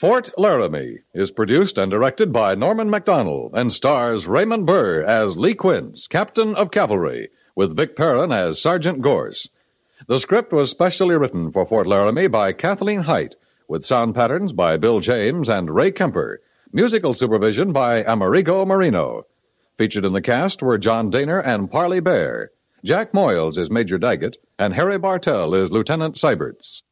Fort Laramie is produced and directed by Norman Macdonnell and stars Raymond Burr as Lee Quince, Captain of Cavalry, with Vic Perrin as Sergeant Gorse. The script was specially written for Fort Laramie by Kathleen Height, with sound patterns by Bill James and Ray Kemper. Musical supervision by Amerigo Marino. Featured in the cast were John Daner and Parley Bear. Jack Moyles is Major Daggett, and Harry Bartell is Lieutenant Seiberts.